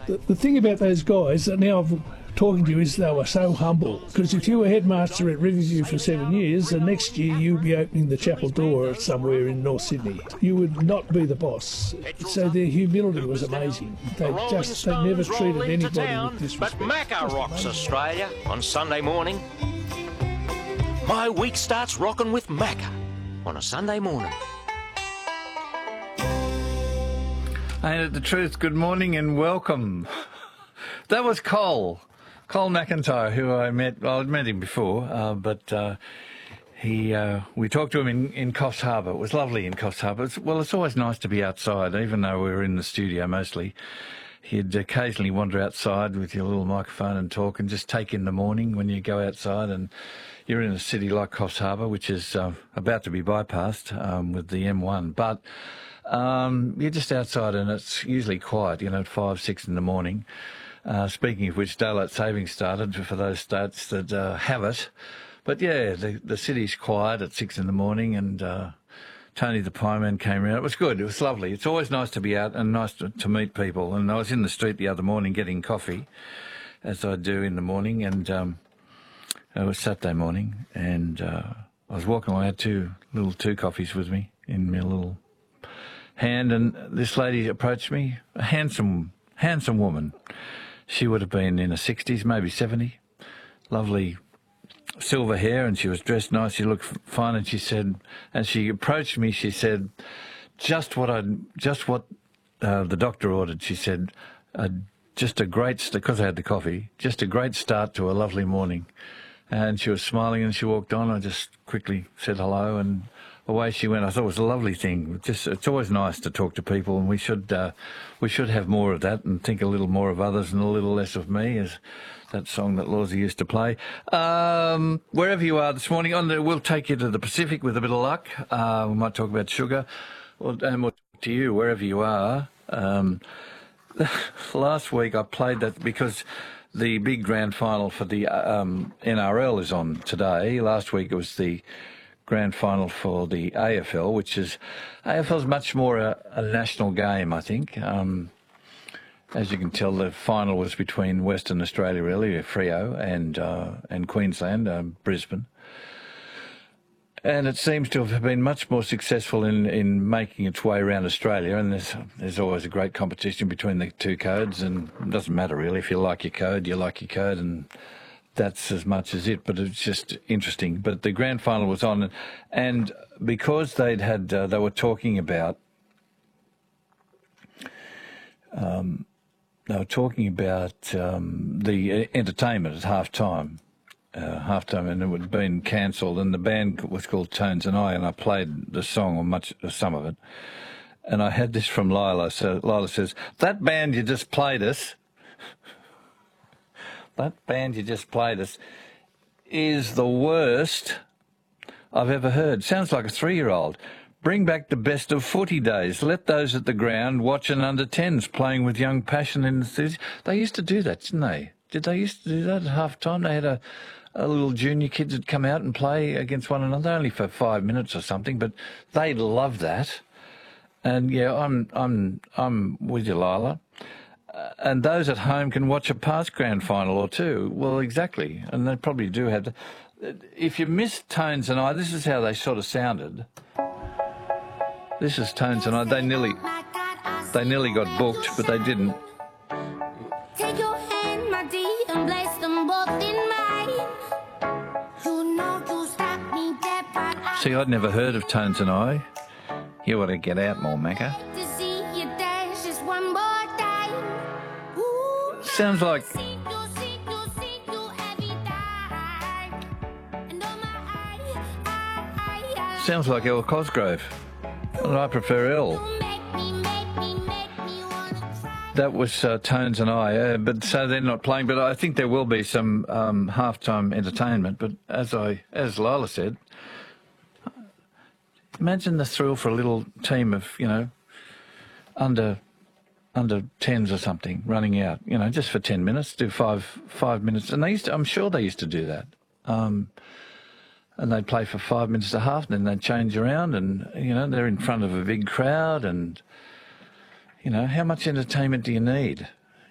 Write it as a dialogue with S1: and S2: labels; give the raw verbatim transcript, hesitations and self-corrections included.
S1: The, the thing about those guys that now I'm talking to you is they were so humble. Because if you were headmaster at Riverview for seven years, the next year you'd be opening the chapel door somewhere in North Sydney. You would not be the boss. So their humility was amazing. They just they never treated anybody with disrespect.
S2: But Macca rocks Australia on Sunday morning. My week starts rocking with Macca on a Sunday morning.
S3: Ain't it the truth? Good morning and welcome. That was Cole, Cole McIntyre, who I met. Well, I'd met him before, uh, but uh, he uh, we talked to him in, in Coffs Harbour. It was lovely in Coffs Harbour. It's, well, it's always nice to be outside, even though we were in the studio mostly. He'd occasionally wander outside with your little microphone and talk and just take in the morning when you go outside and you're in a city like Coffs Harbour, which is uh, about to be bypassed um, with the M one. But um, you're just outside and it's usually quiet, you know, at five, six in the morning. Uh, speaking of which, daylight saving started for those states that uh, have it. But yeah, the, the city's quiet at six in the morning and uh, Tony the Pieman came around. It was good. It was lovely. It's always nice to be out and nice to, to meet people. And I was in the street the other morning getting coffee, as I do in the morning, and um, it was Saturday morning, and uh, I was walking away. I had two little two coffees with me in my little hand, and this lady approached me, a handsome, handsome woman. She would have been in her sixties, maybe seventy. Lovely silver hair, and she was dressed nice. She looked fine, and she said, as she approached me, she said, "Just what I, just what uh, the doctor ordered." She said, uh, "Just a great, because I had the coffee, just a great start to a lovely morning." And she was smiling, and she walked on. I just quickly said hello, and away she went. I thought it was a lovely thing. Just, it's always nice to talk to people, and we should, uh, we should have more of that, and think a little more of others and a little less of me, as that song that Lawsy used to play. Um, wherever you are this morning, on the, we'll take you to the Pacific with a bit of luck. Uh, we might talk about sugar, and we'll talk to you wherever you are. Um, last week I played that because the big grand final for the um, N R L is on today. Last week it was the grand final for the A F L, which is, A F L is much more a, a national game, I think. Um, as you can tell, the final was between Western Australia, really, Freo, and uh, and Queensland, uh, Brisbane. And it seems to have been much more successful in, in making its way around Australia, and there's, there's always a great competition between the two codes, and it doesn't matter really. If you like your code, you like your code, and that's as much as it, but it's just interesting. But the grand final was on, and because they'd had, uh, they were talking about, um, they were talking about um, the entertainment at half time. Uh, half time, and it had been cancelled, and the band was called Tones and I, and I played the song, or much, or some of it, and I had this from Lila. So Lila says, "That band you just played us, that band you just played us, is the worst I've ever heard. Sounds like a three-year-old. Bring back the best of footy days. Let those at the ground watching under tens playing with young passion and enthusiasm." They used to do that, didn't they? Did they used to do that at half time? They had a A little junior kids would come out and play against one another, only for five minutes or something, but they love that. And yeah, I'm I'm I'm with you, Lila. Uh, and those at home can watch a past grand final or two. Well, exactly, and they probably do have. The, if you missed Tones and I, this is how they sort of sounded. This is Tones and I. They nearly they nearly got booked, but they didn't.
S4: Take your hand, my dear, and place them both in mine.
S3: See, I'd never heard of Tones and I. You ought to get out more, Macca. Sounds like... Sounds like El Cosgrove. And I prefer El. That was uh, Tones and I, uh, but so they're not playing. But I think there will be some um, half-time entertainment. But as I, as Lila said, imagine the thrill for a little team of, you know, under under tens or something running out, you know, just for ten minutes, do five five minutes, and they used to, I'm sure they used to do that. Um, and they'd play for five minutes a half, and then they'd change around, and you know they're in front of a big crowd, and you know how much entertainment do you need?